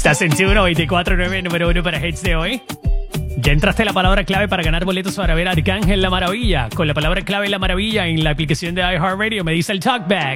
Estás en 24-9, número 1 para hits de hoy. Ya entraste la palabra clave para ganar boletos para ver a Arcángel La Maravilla. Con la palabra clave La Maravilla en la aplicación de iHeartRadio me dice el talkback.